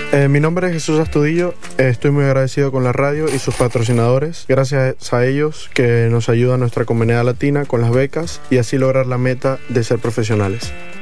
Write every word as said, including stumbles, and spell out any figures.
Eh, mi nombre es Jesús Astudillo, eh, estoy muy agradecido con la radio y sus patrocinadores, gracias a ellos que nos ayuda nuestra comunidad latina con las becas y así lograr la meta de ser profesionales.